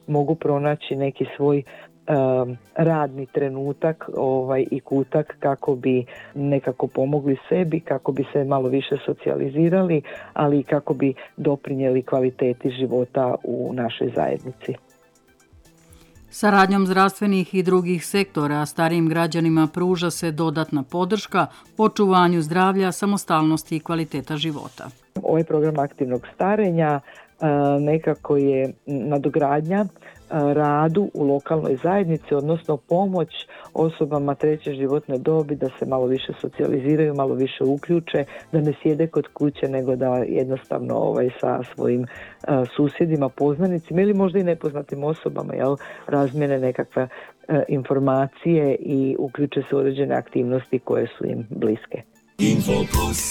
mogu pronaći neki svoj radni trenutak i kutak kako bi nekako pomogli sebi, kako bi se malo više socijalizirali, ali i kako bi doprinijeli kvaliteti života u našoj zajednici. Saradnjom zdravstvenih i drugih sektora starijim građanima pruža se dodatna podrška očuvanju zdravlja, samostalnosti i kvaliteta života. Ovaj program aktivnog starenja nekako je nadogradnja radu u lokalnoj zajednici, odnosno pomoć osobama treće životne dobi da se malo više socijaliziraju, malo više uključe, da ne sjede kod kuće, nego da jednostavno sa svojim susjedima, poznanicima ili možda i nepoznatim osobama razmjene nekakve informacije i uključe se u određene aktivnosti koje su im bliske. Info plus.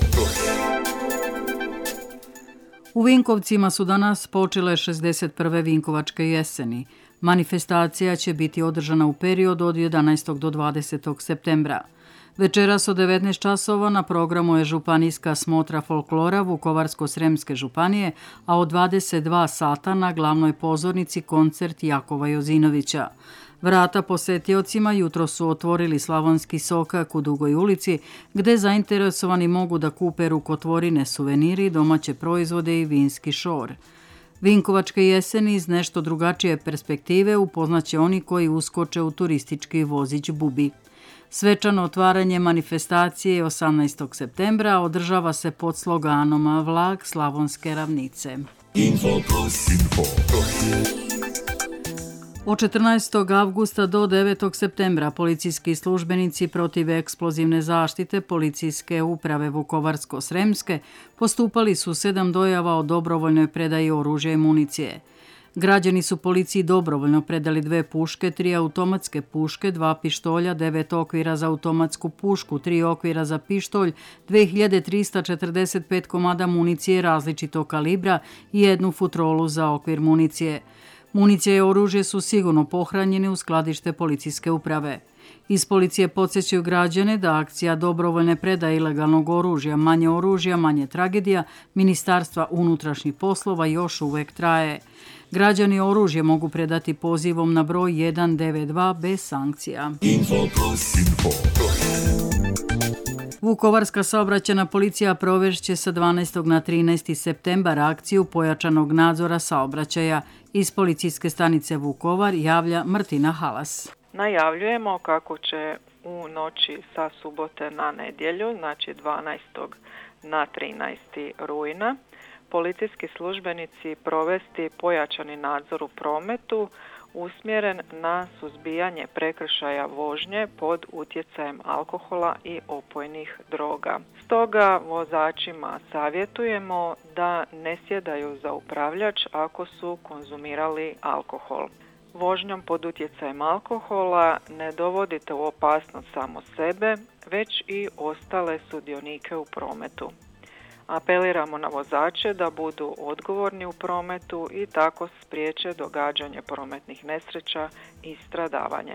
U Vinkovcima su danas počele 61. Vinkovačke jeseni. Manifestacija će biti održana u periodu od 11. do 20. septembra. Večeras od 19 časova na programu je županijska smotra folklora Vukovarsko-sremske županije, a od 22 sata na glavnoj pozornici koncert Jakova Jozinovića. Vrata posetiocima jutro su otvorili Slavonski sokak u Dugoj ulici, gde zainteresovani mogu da kupe rukotvorine, suveniri, domaće proizvode i vinski šor. Vinkovačke jeseni iz nešto drugačije perspektive upoznaće oni koji uskoče u turistički vozić Bubi. Svečano otvaranje manifestacije 18. septembra održava se pod sloganom Vlak Slavonske ravnice. Info plus. Od 14. avgusta do 9. septembra policijski službenici protiv eksplozivne zaštite Policijske uprave Vukovarsko-sremske postupali su 7 dojava o dobrovoljnoj predaji oružja i municije. Građani su policiji dobrovoljno predali 2 puške, 3 automatske puške, 2 pištolja, 9 okvira za automatsku pušku, 3 okvira za pištolj, 2345 komada municije različitog kalibra i 1 futrolu za okvir municije. Municija i oružje su sigurno pohranjene u skladište policijske uprave. Iz policije podsjećaju građane da akcija dobrovoljne predaje ilegalnog oružja, manje tragedija, Ministarstva unutrašnjih poslova još uvek traje. Građani oružje mogu predati pozivom na broj 192 bez sankcija. Vukovarska saobraćajna policija provešće sa 12. na 13. septembar akciju pojačanog nadzora saobraćaja. Iz policijske stanice Vukovar javlja Martina Halas. Najavljujemo kako će u noći sa subote na nedjelju, znači 12. na 13. rujna, policijski službenici provesti pojačani nadzor u prometu usmjeren na suzbijanje prekršaja vožnje pod utjecajem alkohola i opojnih droga. Stoga vozačima savjetujemo da ne sjedaju za upravljač ako su konzumirali alkohol. Vožnjom pod utjecajem alkohola ne dovodite u opasnost samo sebe, već i ostale sudionike u prometu. Apeliramo na vozače da budu odgovorni u prometu i tako spriječe događanje prometnih nesreća i stradavanje.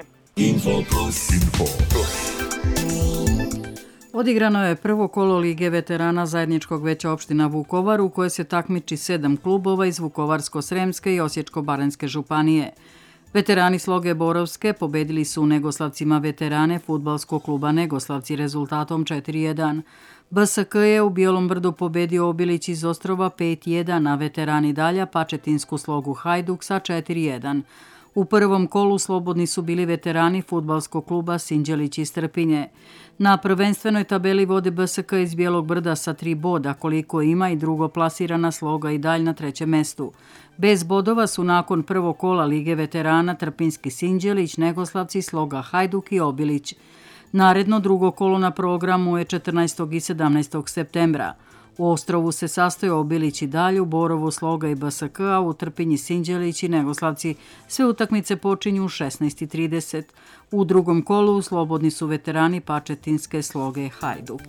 Odigrano je prvo kolo Lige veterana zajedničkog veća opština Vukovar u kojoj se takmiči 7 klubova iz Vukovarsko-sremske i Osječko-baranjske županije. Veterani Sloge Borovske pobedili su u Negoslavcima veterane fudbalskog kluba Negoslavci rezultatom 4:1. BSK je u Bijelom Brdu pobedio Obilić iz Ostrova 5:1, a veterani Dalja Pačetinsku Slogu Hajduk sa 4:1. U prvom kolu slobodni su bili veterani fudbalskog kluba Sinđelić iz Trpinje. Na prvenstvenoj tabeli vode BSK iz Bijelog Brda sa 3 boda, koliko ima i drugo plasirana Sloga i Dalj na 3. mestu. Bez bodova su nakon prvog kola Lige veterana Trpinski Sinđelić, Negoslavci, Sloga Hajduk i Obilić. Naredno drugo kolo na programu je 14. i 17. septembra. U Ostrovu se sastoje Obilić i Dalj, u Borovu Sloga i BSK, a u Trpinji Sinđelić i Negoslavci. Sve utakmice počinju u 16:30. U drugom kolu slobodni su veterani Pačetinske Sloge Hajduk.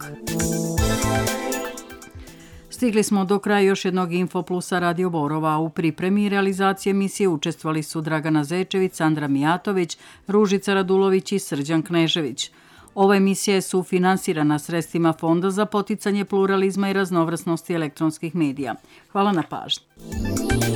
Stigli smo do kraja još jednog Infoplusa Radio Borova. U pripremi i realizaciji emisije učestvovali su Dragana Zečević, Sandra Mijatović, Ružica Radulović i Srđan Knežević. Ova emisija je sufinansirana sredstvima Fonda za poticanje pluralizma i raznovrsnosti elektronskih medija. Hvala na pažnji.